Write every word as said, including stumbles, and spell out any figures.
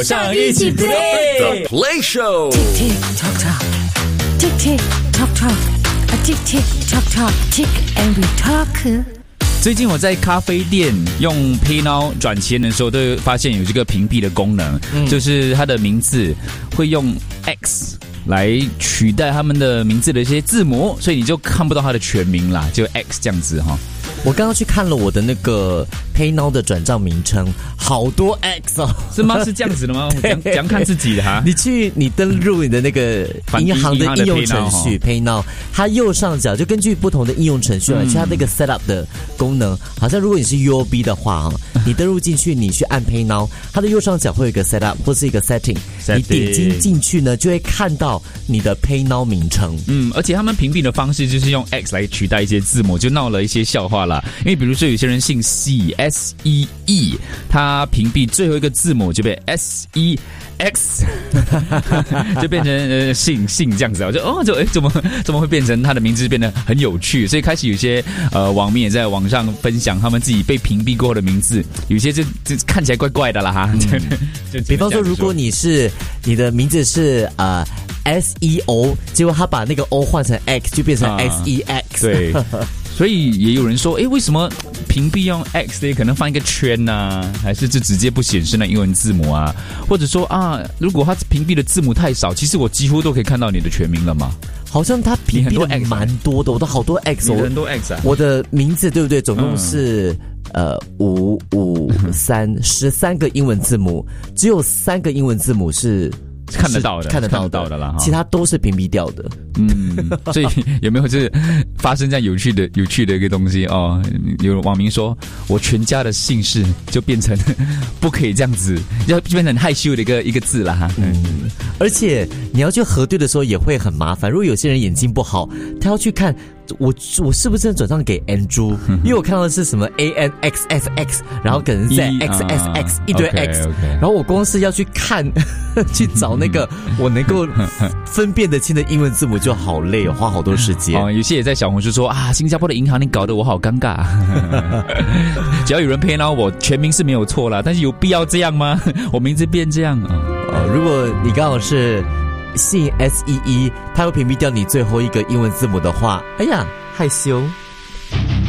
上一起 play The Play Show。 Tick tock tock, tick tick tock tock, a tick tick tock tock, tick and we talk。 最近我在咖啡店用 PayNow 转钱的时候，都会发现有这个屏蔽的功能，嗯、就是它的名字会用 X 来取代他们的名字的一些字母，所以你就看不到它的全名啦，就 X 这样子哈。 我刚刚去看了我的那个 PayNow 的转账名称，好多 X 哦， 是吗？是这样子的吗？我讲讲看自己的哈。 你去你登入你的那个银行的应用程序 PayNow， 它右上角就根据不同的应用程序来去它那个 Setup 的功能，好像如果你是 U O B 的话，你登入进去，你去按 PayNow， 它的右上角会有一个 Setup 或是一个 Setting， 你点击进去呢，就会看到你的 PayNow 名称。 嗯，而且他们屏蔽的方式就是用 X 来取代一些字母，就闹了一些笑话啦。因为比如说有些人姓 C S E E， 他屏蔽最后一个字母就被 S E X， 就变成呃姓姓这样子，我就哦就哎怎么怎么会变成他的名字变得很有趣，所以开始有些呃网民也在网上分享他们自己被屏蔽过后的名字，有些就就看起来怪怪的啦哈。嗯、就比方说，如果你是你的名字是呃 S E O， 结果他把那个 O 换成 X， 就变成 S E X，、 啊、对。所以也有人说，诶，为什么屏蔽用 X 呢？可能放一个圈啊，还是就直接不显示那英文字母啊？或者说啊，如果它屏蔽的字母太少，其实我几乎都可以看到你的全名了嘛？ 好像它屏蔽的蛮多的，我都好多 X， 很多 X 啊！ 我的名字对不对？总共是、嗯、呃五五三十三个英文字母，只有三个英文字母是。 看得到的， 看得到的, 到的啦， 其他都是屏蔽掉的。 嗯，所以有没有就是发生这样有趣的、有趣的一个东西哦？有网民说，我全家的姓氏就变成不可以这样子，要变成害羞的一个一个字啦哈。 嗯，而且你要去核对的时候也会很麻烦。如果有些人眼睛不好，他要去看我我是不是转账给 Andrew，、嗯、因为我看到的是什么 A N X S X， 然后可能在 X S X、啊、一堆 X，、okay, okay. 然后我光是要去看去找那个我能够分辨得清的英文字母就好累哦，花好多时间。 哦，有些也在小红书说啊，新加坡的银行你搞得我好尴尬。只要有人PayNow我全名是没有错啦，但是有必要这样吗？我名字变这样啊、 哦？如果你刚好是姓 S E E， 他会屏蔽掉你最后一个英文字母的话，哎呀，害羞。